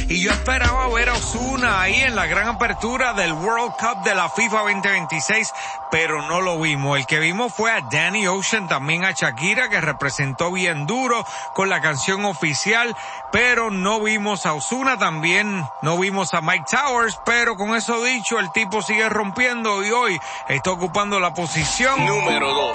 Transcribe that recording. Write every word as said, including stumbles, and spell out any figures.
Y yo esperaba ver a Ozuna ahí en la gran apertura del World Cup de la FIFA veinte veintiséis, pero no lo vimos. El que vimos fue a Danny Ocean, también a Shakira, que representó bien duro con la canción oficial, pero no vimos a Ozuna, también no vimos a Mike Towers, pero con eso dicho, el tipo sigue rompiendo y hoy está ocupando la posición número dos.